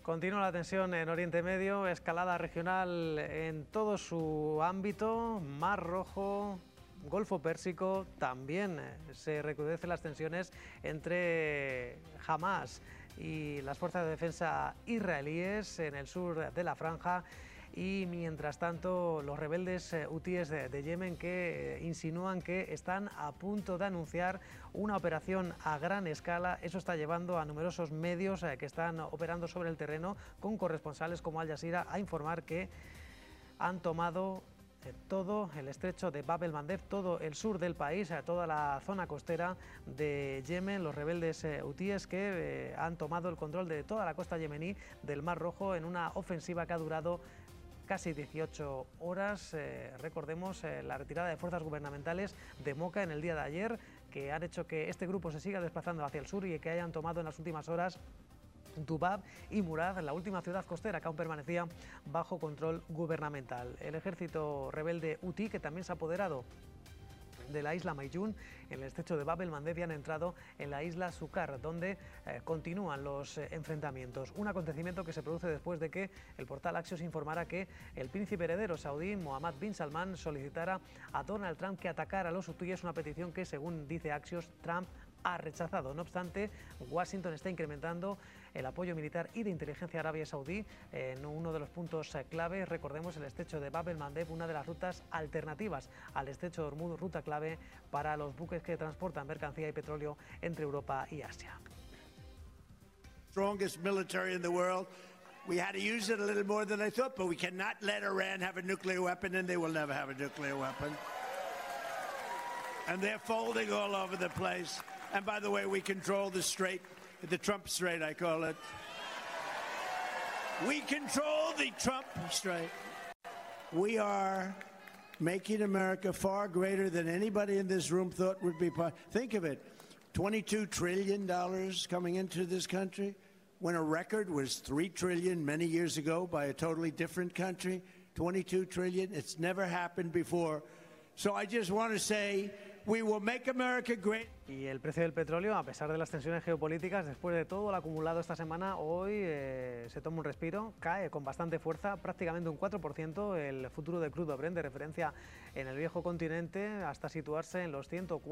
Continúa la tensión en Oriente Medio, escalada regional en todo su ámbito, Mar Rojo, Golfo Pérsico, también se recrudecen las tensiones entre Hamás y las fuerzas de defensa israelíes en el sur de la franja. Y mientras tanto, los rebeldes hutíes de Yemen que insinúan que están a punto de anunciar una operación a gran escala. Eso está llevando a numerosos medios que están operando sobre el terreno con corresponsales como Al Jazeera a informar que han tomado todo el estrecho de Bab el-Mandeb, todo el sur del país, toda la zona costera de Yemen. Los rebeldes hutíes que han tomado el control de toda la costa yemení del Mar Rojo en una ofensiva que ha durado casi 18 horas. Recordemos la retirada de fuerzas gubernamentales de Moca en el día de ayer, que han hecho que este grupo se siga desplazando hacia el sur y que hayan tomado en las últimas horas Dubab y Murad, la última ciudad costera que aún permanecía bajo control gubernamental. El ejército rebelde hutí, que también se ha apoderado de la isla Mayún en el estrecho de Bab el-Mandeb, y han entrado en la isla Sukar, donde continúan los enfrentamientos. Un acontecimiento que se produce después de que el portal Axios informara que el príncipe heredero saudí Mohammed bin Salman solicitara a Donald Trump que atacara a los hutíes, una petición que, según dice Axios, Trump ha rechazado. No obstante, Washington está incrementando el apoyo militar y de inteligencia a Arabia Saudí en uno de los puntos clave. Recordemos el estrecho de Bab el-Mandeb, una de las rutas alternativas al estrecho de Hormuz, ruta clave para los buques que transportan mercancía y petróleo entre Europa y Asia. Strongest military in the world. We had to use it a little more than I thought, but we cannot let Iran have a nuclear weapon, and they will never have a nuclear weapon. And they're folding all over the place. And by the way, we control the strait, the Trump Strait, I call it. We control the Trump Strait. We are making America far greater than anybody in this room thought would be possible. Think of it, $22 trillion coming into this country, when a record was $3 trillion many years ago by a totally different country. 22 trillion, it's never happened before. So I just want to say, we will make America great. Y el precio del petróleo, a pesar de las tensiones geopolíticas, después de todo lo acumulado esta semana, hoy se toma un respiro, cae con bastante fuerza, prácticamente un 4%, el futuro de crudo Brent de referencia en el viejo continente, hasta situarse en los 104.